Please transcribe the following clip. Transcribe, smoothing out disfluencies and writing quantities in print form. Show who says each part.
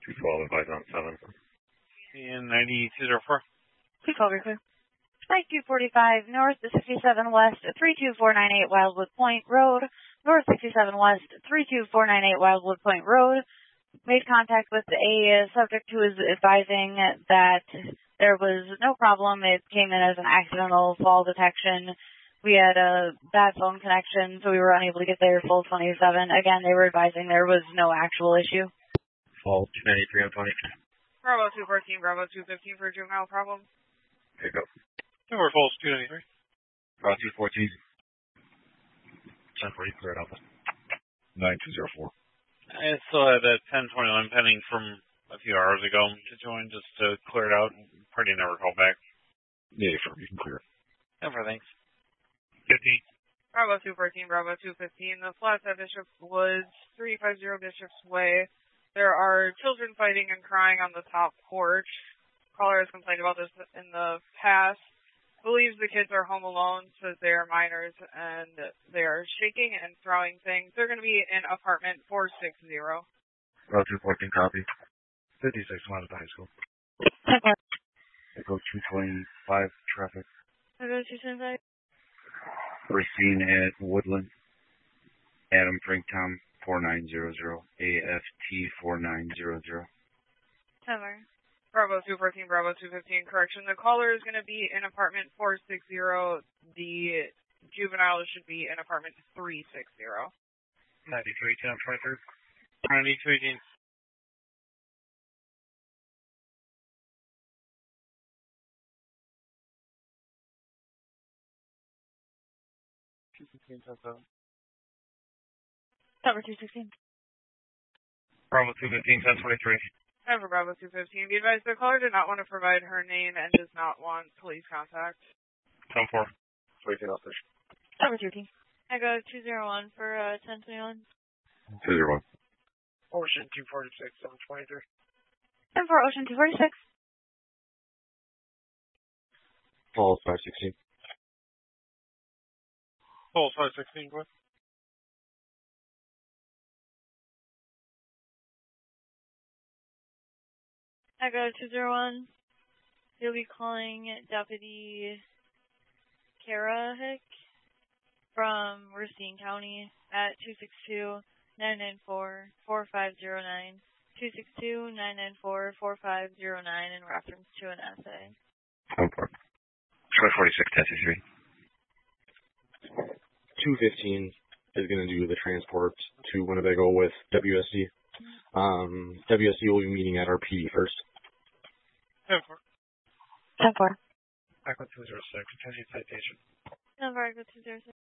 Speaker 1: 212 advise on 7.
Speaker 2: And 9204.
Speaker 3: Please call very clear. Flight 245 North 67 West 32498 Wildwood Point Road. North 67 West 32498 Wildwood Point Road. Made contact with a subject who is advising that there was no problem. It came in as an accidental fall detection. We had a bad phone connection, so we were unable to get there full 27. Again, they were advising there was no actual issue.
Speaker 1: Fall 293 on 20.
Speaker 4: Bravo 214, Bravo 215 for a juvenile problem.
Speaker 1: There you go.
Speaker 2: Number Falls 293.
Speaker 1: Bravo 214. 1040, clear it up. 9204.
Speaker 2: I still had that 1021 pending from a few hours ago to join just to clear it out. Party never called back.
Speaker 1: Yeah, sure, you can clear it.
Speaker 2: Never, thanks.
Speaker 1: 15.
Speaker 4: Bravo 214, Bravo 215. The flats at Bishop's Woods, 350 Bishop's Way. There are children fighting and crying on the top porch. Caller has complained about this in the past. Believes the kids are home alone, says they are minors, and they are shaking and throwing things. They're going to be in apartment 460.
Speaker 1: Bravo 214, copy. 56 miles to high school. Echo 225, traffic.
Speaker 3: Echo 225.
Speaker 1: We're seen at Woodland. Adam Frank Tom 4900. AFT 4900.
Speaker 3: Cover.
Speaker 4: Bravo 214, Bravo 215, correction. The caller is going to be in apartment 460. The juvenile should be in apartment 360.
Speaker 1: 93, 10, 23.
Speaker 2: 9218.
Speaker 3: Cover 216.
Speaker 1: Bravo 215, 1023.
Speaker 4: Over Bravo 215. Be advised the caller did not want to provide her name and does not want police contact.
Speaker 1: 10-4. Waiting officer.
Speaker 3: Cover 13. I go 201 for 1021.
Speaker 1: 201.
Speaker 2: Ocean 246, 723.
Speaker 3: And for Ocean 246.
Speaker 1: Falls 516.
Speaker 2: Falls 516, what?
Speaker 3: Echo 201. You'll be calling Deputy Kara Hick from Racine County at 262-994-4509. 262-994-4509 in reference to an essay.
Speaker 1: 10-4. 246, 10-3.
Speaker 5: 215 is going to do the transport to Winnebago with WSD. WSD will be meeting at our PD first.
Speaker 2: 10-4.
Speaker 3: 10-4.
Speaker 1: Echo 206, attention citation.
Speaker 3: 10-4, Echo 206.